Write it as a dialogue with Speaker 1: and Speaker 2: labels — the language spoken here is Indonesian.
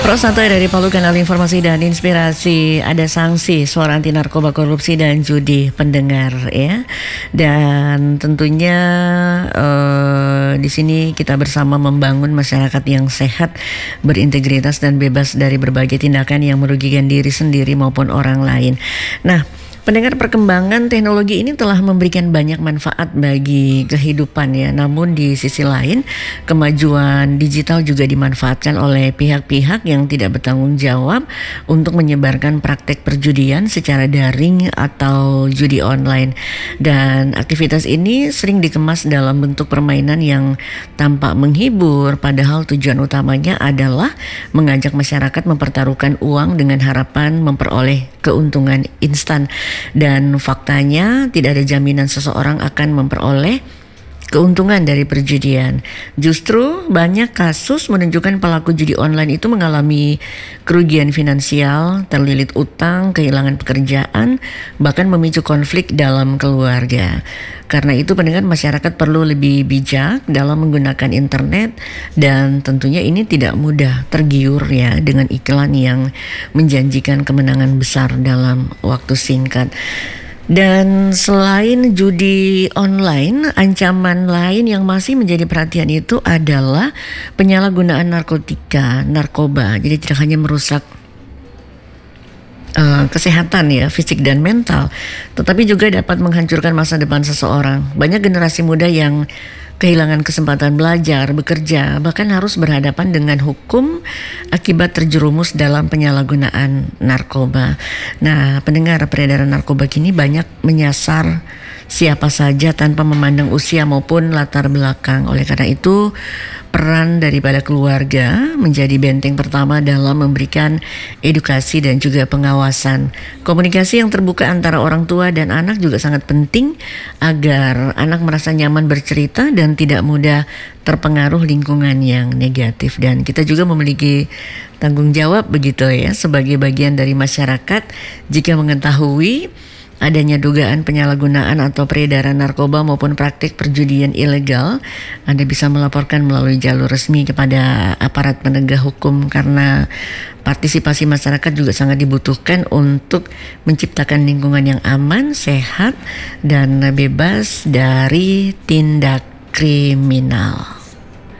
Speaker 1: Pro Santai dari Palu, kanal informasi dan inspirasi. Ada sanksi suara anti narkoba, korupsi dan judi pendengar ya. Dan tentunya di sini kita bersama membangun masyarakat yang sehat, berintegritas dan bebas dari berbagai tindakan yang merugikan diri sendiri maupun orang lain. Nah, pendengar, perkembangan teknologi ini telah memberikan banyak manfaat bagi kehidupan ya. Namun di sisi lain, kemajuan digital juga dimanfaatkan oleh pihak-pihak yang tidak bertanggung jawab untuk menyebarkan praktek perjudian secara daring atau judi online. Dan aktivitas ini sering dikemas dalam bentuk permainan yang tampak menghibur, padahal tujuan utamanya adalah mengajak masyarakat mempertaruhkan uang dengan harapan memperoleh keuntungan instan. Dan faktanya tidak ada jaminan seseorang akan memperoleh keuntungan dari perjudian. Justru banyak kasus menunjukkan pelaku judi online itu mengalami kerugian finansial, terlilit utang, kehilangan pekerjaan, bahkan memicu konflik dalam keluarga. Karena itu pendengar, masyarakat perlu lebih bijak dalam menggunakan internet, dan tentunya ini tidak mudah tergiur ya dengan iklan yang menjanjikan kemenangan besar dalam waktu singkat. Dan selain judi online, ancaman lain yang masih menjadi perhatian itu adalah penyalahgunaan narkoba. Jadi tidak hanya merusak kesehatan ya, fisik dan mental, tetapi juga dapat menghancurkan masa depan seseorang. Banyak generasi muda yang kehilangan kesempatan belajar, bekerja, bahkan harus berhadapan dengan hukum akibat terjerumus dalam penyalahgunaan narkoba. Nah, pendengar, peredaran narkoba kini banyak menyasar siapa saja tanpa memandang usia maupun latar belakang. Oleh karena itu, peran daripada keluarga menjadi benteng pertama dalam memberikan edukasi dan juga pengawasan. Komunikasi yang terbuka antara orang tua dan anak juga sangat penting agar anak merasa nyaman bercerita dan tidak mudah terpengaruh lingkungan yang negatif. Dan kita juga memiliki tanggung jawab begitu ya, sebagai bagian dari masyarakat. Jika mengetahui adanya dugaan penyalahgunaan atau peredaran narkoba maupun praktik perjudian ilegal, Anda bisa melaporkan melalui jalur resmi kepada aparat penegak hukum, karena partisipasi masyarakat juga sangat dibutuhkan untuk menciptakan lingkungan yang aman, sehat, dan bebas dari tindak kriminal.